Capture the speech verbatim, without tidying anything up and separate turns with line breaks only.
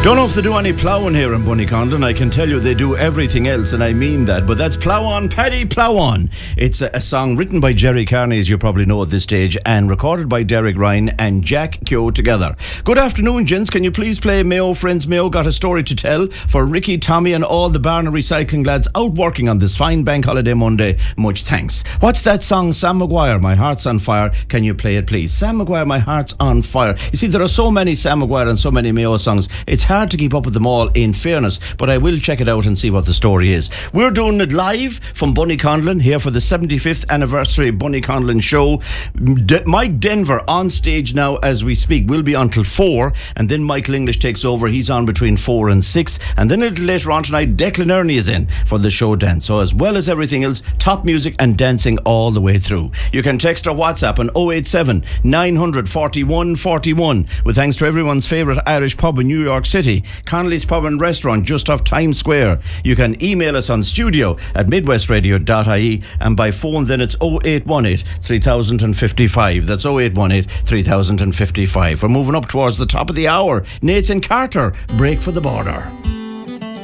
Don't know if they do any ploughing here in Bunnycondon. I can tell you they do everything else, and I mean that. But that's Plough On, Paddy, Plough On. It's a, a song written by Jerry Carney, as you probably know at this stage, and recorded by Derek Ryan and Jack Keogh together. Good afternoon, gents. Can you please play Mayo Friends Mayo Got a Story to Tell for Ricky, Tommy and all the Barna Recycling lads out working on this fine bank holiday Monday? Much thanks. What's that song, Sam Maguire, My Heart's on Fire? Can you play it, please? Sam Maguire, My Heart's on Fire. You see, there are so many Sam Maguire and so many Mayo songs. It's hard to keep up with them all, in fairness, but I will check it out and see what the story is. We're doing it live from Bunnycondon here for the seventy-fifth anniversary Bunnycondon show. De- Mike Denver on stage now as we speak. Will be until four, and then Michael English takes over. He's on between four and six, and then a little later on tonight Declan Ernie is in for the show dance. So as well as everything else, top music and dancing all the way through. You can text or WhatsApp on oh eight seven, nine hundred, forty-one forty-one, with thanks to everyone's favourite Irish pub in New York City, Connolly's Pub and Restaurant just off Times Square. You can email us on studio at midwestradio dot I E, and by phone then it's oh eight one eight, three thousand fifty-five. That's oh eight one eight, three thousand fifty-five. We're moving up towards the top of the hour. Nathan Carter, Break for the Border.